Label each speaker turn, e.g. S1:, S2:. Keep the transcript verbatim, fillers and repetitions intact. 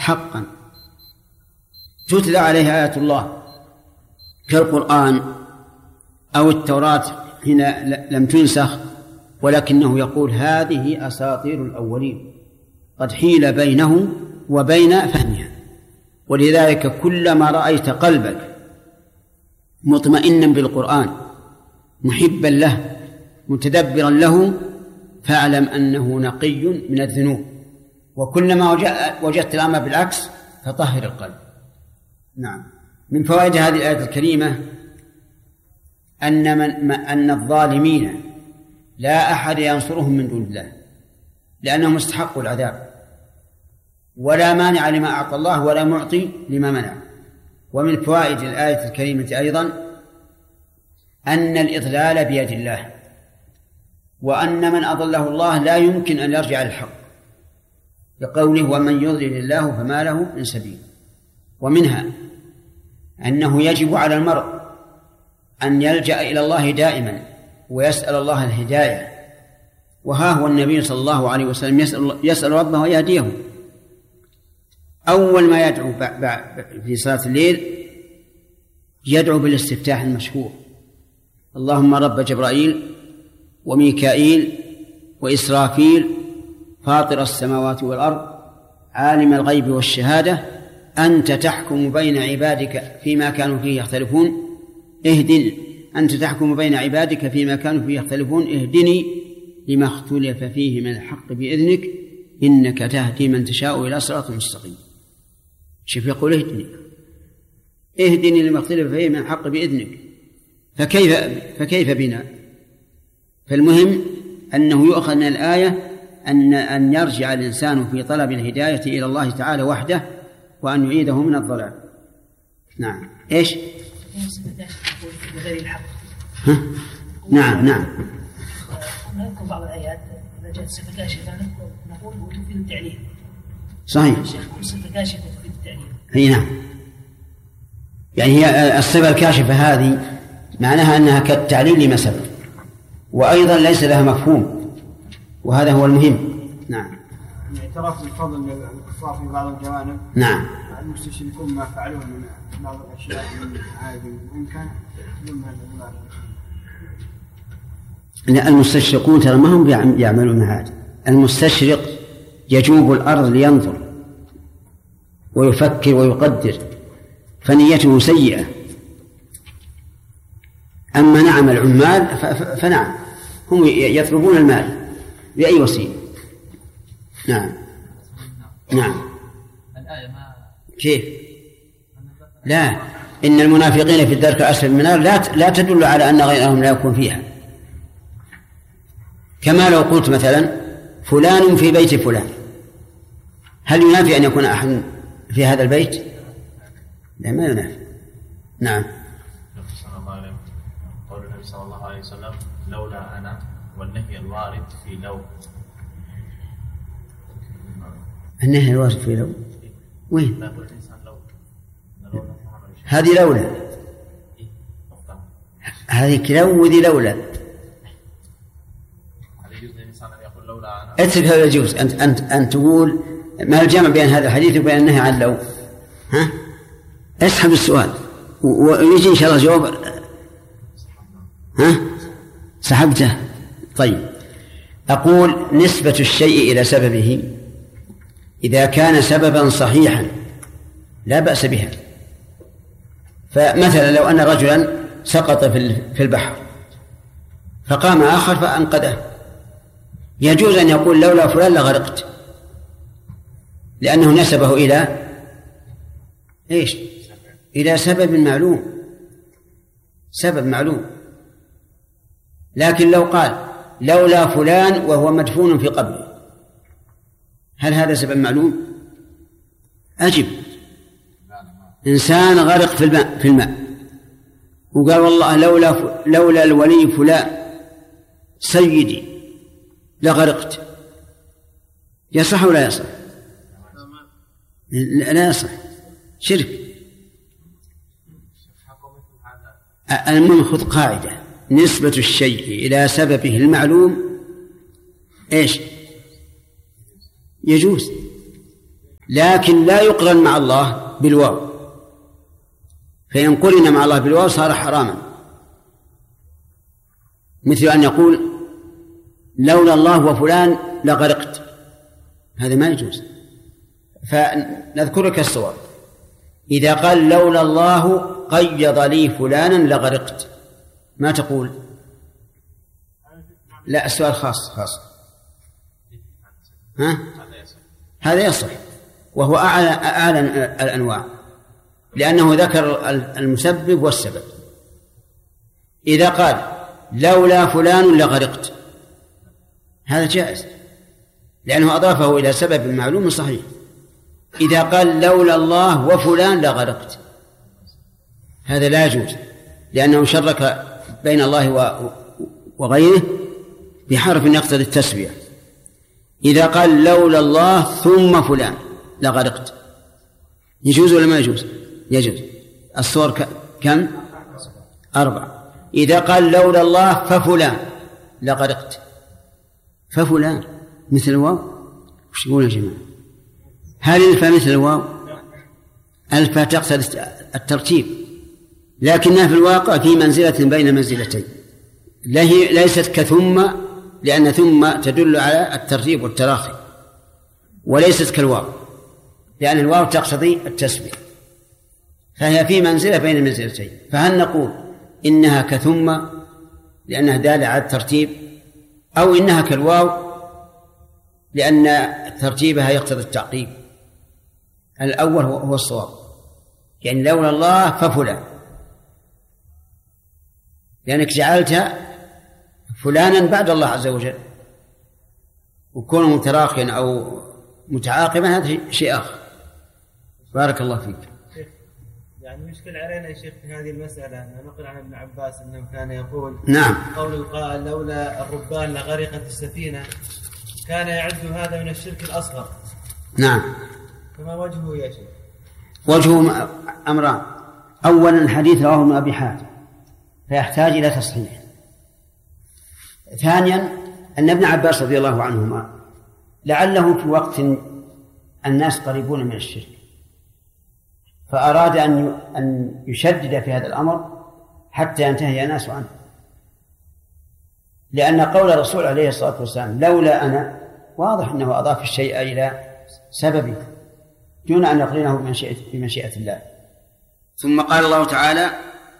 S1: حقا تتلى عليه آيات الله كالقرآن أو التوراة حين لم تنسخ، ولكنه يقول هذه أساطير الأولين قد حيل بينه وبين فهمها. ولذلك كلما رأيت قلبك مطمئنا بالقرآن محبا له متدبرا له فاعلم أنه نقي من الذنوب، وكلما وجدت الأمر بالعكس فطهر القلب. نعم. من فوائد هذه الآية الكريمة أن, من أن الظالمين لا أحد ينصرهم من دون الله لأنهم استحقوا العذاب، ولا مانع لما أعطى الله ولا معطي لما منع. ومن فوائد الآية الكريمة أيضا أن الإضلال بيد الله، وأن من أضله الله لا يمكن أن يرجع للحق بقوله ومن يضلل الله فما له من سبيل. ومنها أنه يجب على المرء أن يلجأ إلى الله دائما ويسأل الله الهداية، وها هو النبي صلى الله عليه وسلم يسأل, يسأل ربه ويهديه. أول ما يدعو في صلاة الليل يدعو بالاستفتاح المشهور اللهم رب جبرائيل وميكائيل وإسرافيل فاطر السماوات والأرض عالم الغيب والشهادة أنت تحكم بين عبادك فيما كانوا فيه يختلفون اهدني أنت تحكم بين عبادك فيما كانوا فيه يختلفون اهدني لما اختلف فيه من الحق بإذنك إنك تهدي من تشاء إلى صراط مستقيم. شوف يقول اهدني اهدني لما اختلف فيه من الحق بإذنك، فكيف, فكيف بنا؟ فالمهم أنه يؤخذ من الآية أن, أن يرجع الإنسان في طلب الهداية إلى الله تعالى وحده وأن يعيده من الضلال. نعم. إيش؟ ها؟ نعم نعم.
S2: نذكر بعض الآيات إذا جاءت صفة كاشفة نقول وتفيد التعليل.
S1: صحيح.
S2: صفة كاشفة تفيد التعليل.
S1: أي نعم. يعني هي الصفة الكاشفة هذه معناها أنها كالتعليل لما سبق، وأيضا ليس لها مفهوم، وهذا هو المهم. نعم.
S3: اعتراف بالفضل للكفار في بعض الجوانب.
S1: نعم.
S3: المستشركون ما فعلوه من بعض الأشياء من عادي وإن كان ضمن
S1: هذا. المستشرقون ترى ما هم يعملون هذا. المستشرق يجوب الأرض لينظر ويفكر ويقدر فنيته سيئة. أما نعم العمال فنعم هم يطلبون المال بأي وسيلة. نعم نعم. كيف؟ لا، إن المنافقين في الدرك الأسفل من النار لا لا تدل على أن غيرهم لا يكون فيها. كما لو قلت مثلا فلان في بيت فلان، هل ينافي أن يكون أحد في هذا البيت؟ لا، ما ينافي. نعم.
S4: قول النبي صلى الله عليه وسلم لولا أنا والنهي الوارد في لو.
S1: النهي الوارد في لو وين؟ هذه لولا، هذه لو وذي لولا. اترك هذا الجزء. أنت أنت أنت تقول ما الجمع بين هذا الحديث وبين النهي عن لو؟ ها؟ اسحب السؤال ويجي إن شاء الله جواب. ها؟ سحبته. طيب، أقول نسبة الشيء إلى سببه إذا كان سببا صحيحا لا بأس بها. فمثلا لو أن رجلا سقط في البحر فقام آخر فأنقذه، يجوز أن يقول لولا فلان لغرقت، لأنه نسبه إلى إيش؟ إلى سبب معلوم، سبب معلوم. لكن لو قال لولا فلان وهو مدفون في قبره، هل هذا سبب معلوم؟ أجب. إنسان غرق في الماء في الماء وقال والله لولا لولا الولي فلان سيدي لغرقت، يصح ولا يصح؟ لا يصح، شرك. المهم خذ قاعدة: نسبة الشيء إلى سببه المعلوم إيش؟ يجوز. لكن لا يقرن مع الله بالواو، فإن قرن مع الله بالواو صار حراما، مثل أن يقول لولا الله وفلان لغرقت، هذا ما يجوز. فنذكر لك الصور. إذا قال لولا الله قيض لي فلانا لغرقت، ما تقول؟ لا، السؤال خاص خاص. ها؟ هذا يصح، وهو أعلى أعلى الأنواع، لأنه ذكر المسبب والسبب. إذا قال لولا فلان لغرقت، هذا جائز لأنه أضافه إلى سبب معلوم صحيح. إذا قال لولا الله وفلان لغرقت، هذا لا يجوز، لأنه شرك بين الله وغيره بحرف يقتضي التسوية. إذا قال لولا الله ثم فلان لغرقت، يجوز ولا ما يجوز؟ يجوز. الصور كم؟ أربعة. إذا قال لولا الله ففلان لغرقت، ففلان مثل الواو، وش يقول يا جماعة؟ هل الفا مثل الواو؟ الفا تقتضي الترتيب، لكنها في الواقع في منزلة بين منزلتين، ليست كثم، لأن ثم تدل على الترتيب والتراخي، وليست كالواو لأن الواو تقتضي التسوية، فهي في منزلة بين المنزلتين. فهل نقول إنها كثم لأنها دالة على الترتيب، أو إنها كالواو لأن ترتيبها يقتضي التعقيب؟ الأول هو الصواب، يعني لولا الله ففلان، لأنك جعلت فلانا بعد الله عز وجل، وكونه متراخيا أو متعاقبا هذا شيء آخر. بارك الله فيك.
S5: يعني مشكل علينا يا شيخ في هذه المسألة أن نقل عن ابن عباس أنه كان يقول
S1: نعم
S5: قول القائل لولا الربان لغرقت السفينة، كان يعد هذا من الشرك الأصغر.
S1: نعم.
S5: فما وجهه يا شيخ؟
S1: وجهه أمران. أولا الحديث رواه ابن أبي حاتم فيحتاج إلى تصحيح. ثانيا أن ابن عباس رضي الله عنهما لعله في وقت الناس قريبون من الشرك، فأراد أن يشدد في هذا الأمر حتى ينتهي الناس عنه، لأن قول الرسول عليه الصلاة والسلام لولا أنا واضح أنه أضاف الشيء إلى سببه دون أن يقرنه بمشيئة الله. ثم قال الله تعالى